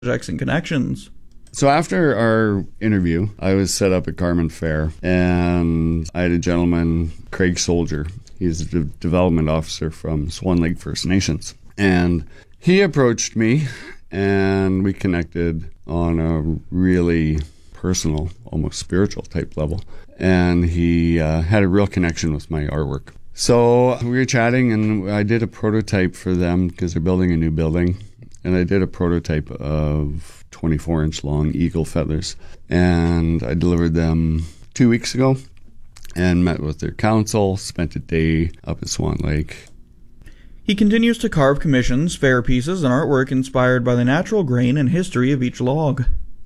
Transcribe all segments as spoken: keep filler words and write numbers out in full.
projects and connections. So after our interview, I was set up at Carman Fair, and I had a gentleman, Craig Soldier. He's a de- development officer from Swan Lake First Nations. And he approached me, and we connected on a really personal, almost spiritual type level. And he uh, had a real connection with my artwork. So we were chatting, and I did a prototype for them because they're building a new building. And I did a prototype of twenty-four inch long eagle feathers. And I delivered them two weeks ago and met with their council, spent a day up at Swan Lake. He continues to carve commissions, fair pieces, and artwork inspired by the natural grain and history of each log.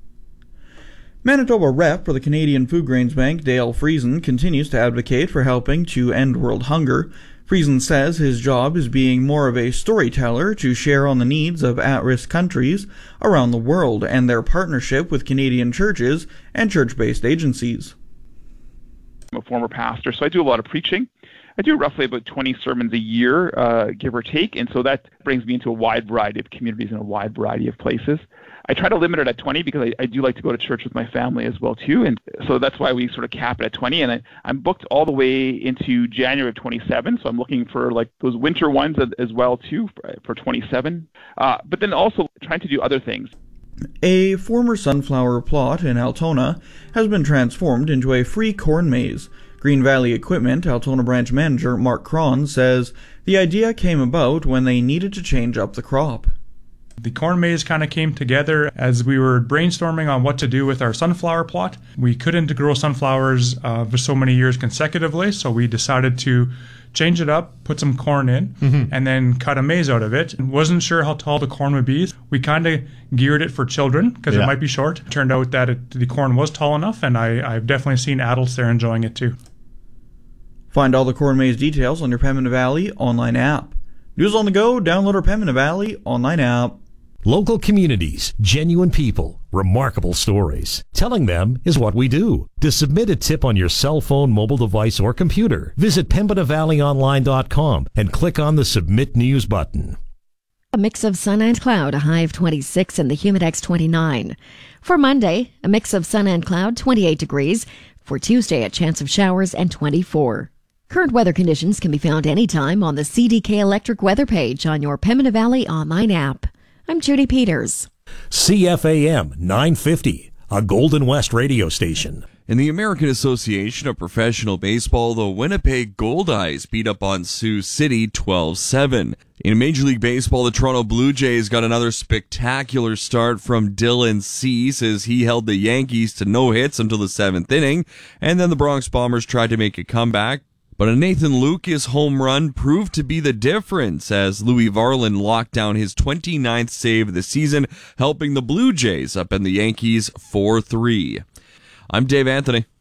Manitoba Rep for the Canadian Food Grains Bank, Dale Friesen, continues to advocate for helping to end world hunger. Friesen says his job is being more of a storyteller to share on the needs of at-risk countries around the world and their partnership with Canadian churches and church-based agencies. I'm a former pastor, so I do a lot of preaching. I do roughly about twenty sermons a year, uh, give or take, and so that brings me into a wide variety of communities in a wide variety of places. I try to limit it at twenty because I, I do like to go to church with my family as well too, and so that's why we sort of cap it at twenty. And I, I'm booked all the way into January of twenty-seven, so I'm looking for like those winter ones as, as well too for, for twenty-seven. Uh, but then also trying to do other things. A former sunflower plot in Altona has been transformed into a free corn maze. Green Valley Equipment Altona branch manager Mark Cron says the idea came about when they needed to change up the crop. The corn maze kind of came together as we were brainstorming on what to do with our sunflower plot. We couldn't grow sunflowers uh, for so many years consecutively, so we decided to change it up, put some corn in, mm-hmm. and then cut a maze out of it. Wasn't sure how tall the corn would be. We kind of geared it for children because yeah. it might be short. Turned out that it, the corn was tall enough, and I, I've definitely seen adults there enjoying it too. Find all the corn maze details on your Pembina Valley online app. News on the go, download our Pembina Valley online app. Local communities, genuine people, remarkable stories. Telling them is what we do. To submit a tip on your cell phone, mobile device, or computer, visit pembina valley online dot com and click on the Submit News button. A mix of sun and cloud, a high of twenty-six and the Humidex twenty-nine. For Monday, a mix of sun and cloud, twenty-eight degrees. For Tuesday, a chance of showers and twenty-four. Current weather conditions can be found anytime on the C D K Electric weather page on your Pembina Valley online app. I'm Judy Peters. C F A M nine fifty, a Golden West radio station. In the American Association of Professional Baseball, the Winnipeg Goldeyes beat up on Sioux City twelve seven. In Major League Baseball, the Toronto Blue Jays got another spectacular start from Dylan Cease as he held the Yankees to no hits until the seventh inning, and then the Bronx Bombers tried to make a comeback. But a Nathan Lucas home run proved to be the difference as Louis Varland locked down his twenty-ninth save of the season, helping the Blue Jays up in the Yankees four three. I'm Dave Anthony.